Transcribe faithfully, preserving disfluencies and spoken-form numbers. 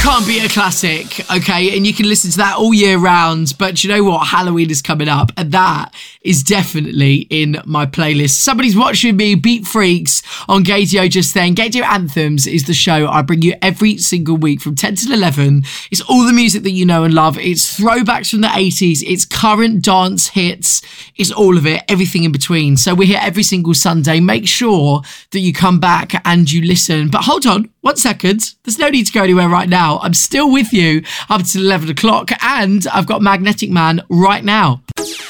can't beat a classic, okay? And you can listen to that all year round. But you know what? Halloween is coming up, and that is definitely in my playlist. Somebody's watching me beat freaks on Gaydio just then. Gaydio Anthems is the show I bring you every single week from ten till eleven. It's all the music that you know and love. It's throwbacks from the eighties. It's current dance hits. It's all of it, everything in between. So we're here every single Sunday. Make sure that you come back and you listen. But hold on, one second. There's no need to go anywhere right now. I'm still with you up until eleven o'clock, and I've got Magnetic Man right now.